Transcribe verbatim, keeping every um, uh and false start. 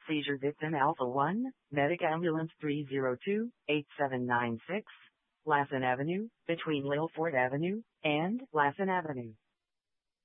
Seizure victim Alpha one, Medic Ambulance three zero two, eight seven nine six, Lassen Avenue, between Lilford Avenue and Lassen Avenue.